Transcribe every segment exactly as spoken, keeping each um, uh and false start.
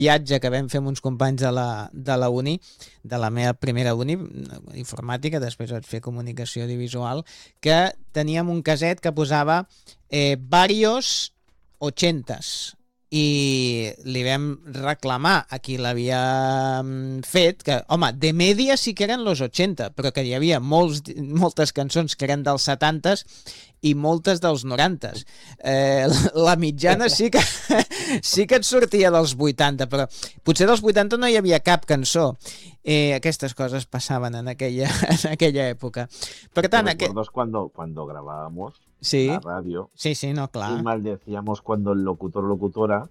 viatge que vam fer amb uns companys de la, de la uni, de la meva primera uni, informàtica, després vaig fer comunicació audiovisual, que teníem un caset que posava eh, varios ochentas, i li vam reclamar a qui l'havia fet que, home, de media sí que eren los ochenta, però que hi havia molts, moltes cançons que eren dels setantes i moltes dels norantes. Eh, la mitjana sí que sí que et sortia dels vuitanta, però potser dels vuitanta no hi havia cap cançó. Eh, aquestes coses passaven en aquella, en aquella època. Per tant, ¿Te recuerdas aqu... cuando, cuando grabábamos sí, la radio sí, sí, no, clar. y maldecíamos cuando el locutor o locutora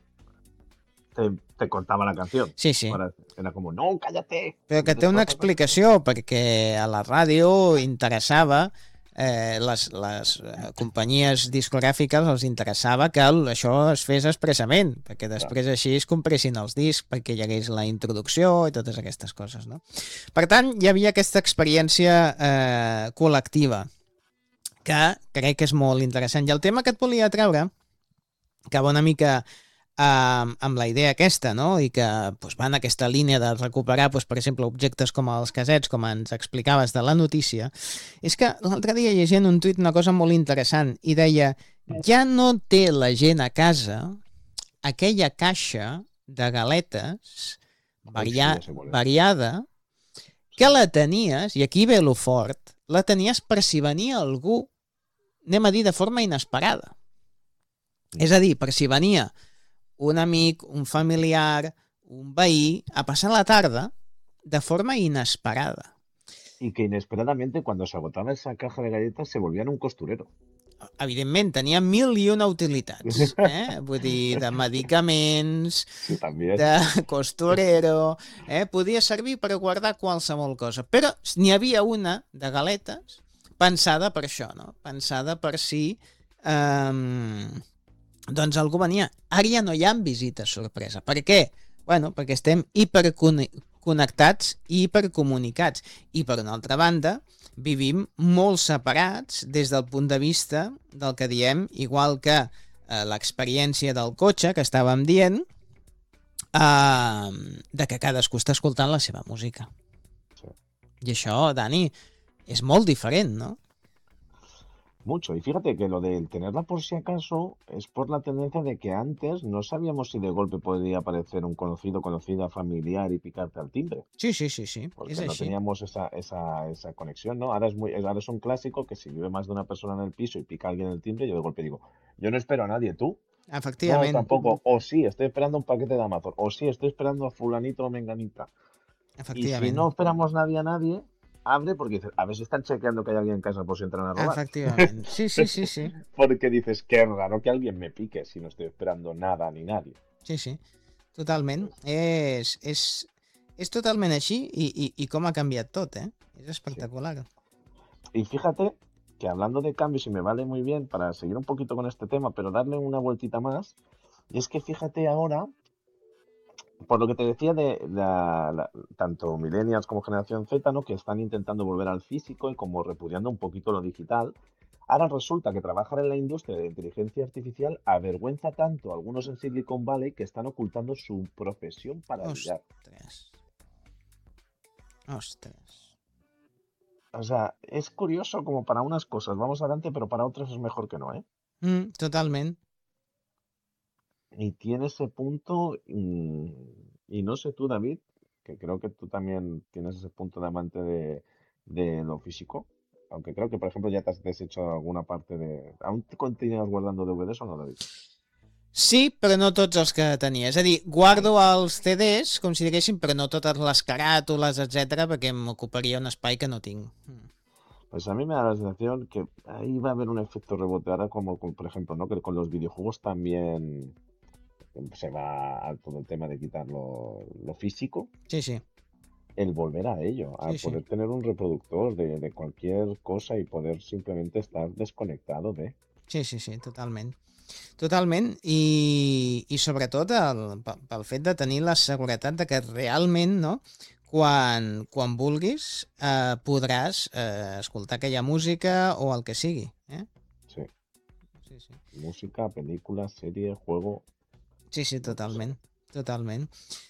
te, te cortaba la canción? Sí, sí. Ahora era como, no, cállate. Però que té una explicació, perquè a la ràdio interessava, eh, les, les companyies discogràfiques els interessava que el, això es fes expressament, perquè després així es compressin els discs, perquè hi hagués la introducció i totes aquestes coses, no? Per tant, hi havia aquesta experiència eh, col·lectiva, que crec que és molt interessant. I el tema que et volia treure, que va una mica Uh, amb la idea aquesta, no? I que pues, va en aquesta línia de recuperar, pues, per exemple, objectes com els casets, com ens explicaves de la notícia, és que l'altre dia llegint un tuit una cosa molt interessant i deia, ja no té la gent a casa aquella caixa de galetes varia variada que la tenies, i aquí ve lo fort, la tenies per si venia algú, anem a dir, de forma inesperada. És a dir, per si venia un amic, un familiar, un veí, a passar la tarda de forma inesperada. Y que inesperadamente, cuando se agotaba esa caja de galletas, se volvían un costurero. Evidentment, tenia mil i una utilitats. Eh? Vull dir, de medicaments, sí, de costurero, eh? Podia servir per guardar qualsevol cosa. Però n'hi havia una de galetes pensada per això, no? Pensada per si... Eh, doncs algú venia. Ara ja no hi ha visites sorpresa. Per què? Bueno, perquè estem hiperconnectats i hipercomunicats. I per una altra banda, vivim molt separats des del punt de vista del que diem, igual que eh, l'experiència del cotxe que estàvem dient, eh, de que cadascú està escoltant la seva música. Sí. I això, Dani, és molt diferent, no? Mucho. Y fíjate que lo del tenerla por si acaso es por la tendencia de que antes no sabíamos si de golpe podría aparecer un conocido, conocida, familiar y picarte al timbre. Sí, sí, sí, sí. Porque es no així. teníamos esa, esa, esa conexión, ¿no? Ahora es, muy, ahora es un clásico que si vive más de una persona en el piso y pica a alguien el timbre, yo de golpe digo, yo no espero a nadie, ¿tú? Efectivament. No, tampoco. O sí, estoy esperando un paquete de Amazon. O sí, estoy esperando a fulanito o menganita. Y si no esperamos nadie a nadie, abre porque dices, a ver si están chequeando que hay alguien en casa por si entran a robar. Efectivament. Sí, sí, sí, sí. Porque dices, qué raro que alguien me pique si no estoy esperando nada ni nadie. Sí, sí, totalment. És, és, és totalment així i, i, i com ha canviat tot, eh? És espectacular. Sí. Y fíjate que hablando de cambios, y me vale muy bien para seguir un poquito con este tema, pero darle una vueltita más, y es que fíjate ahora, por lo que te decía de la, la, tanto millennials como generación Z, ¿no? Que están intentando volver al físico y como repudiando un poquito lo digital. Ahora resulta que trabajar en la industria de inteligencia artificial avergüenza tanto a algunos en Silicon Valley que están ocultando su profesión para brillar. Ostras. Ostras. O sea, es curioso como para unas cosas vamos adelante, pero para otras es mejor que no, ¿eh? Mm, totalment. Y tiene ese punto, y, y no sé tú, David, que creo que tú también tienes ese punto de amante de, de lo físico, aunque creo que, por ejemplo, ya te has deshecho alguna parte de... ¿Aún te continúas guardando D V Ds o no, David? Sí, però no tots els que tenia. És a dir, guardo els C Ds, com si diguéssim, però no totes les caràtules, etcètera, perquè m'ocuparia un espai que no tinc. Pues a mí me da la sensación que ahí va a haber un efecto rebote ahora, como con, por ejemplo, ¿no? Que con los videojuegos también se va a todo el tema de quitar lo, lo físico. Sí, sí. El volver a ello, a sí, poder sí. tener un reproductor de, de cualquier cosa y poder simplemente estar desconectado de... Sí, sí, sí, totalment. Totalment, i, i sobretot el, pel fet de tenir la seguretat de que realment, no, quan, quan vulguis eh, podràs eh, escoltar aquella música o el que sigui. Eh? Sí. Sí, sí. Música, película, serie, juego... Sí, sí, totalment. totalment.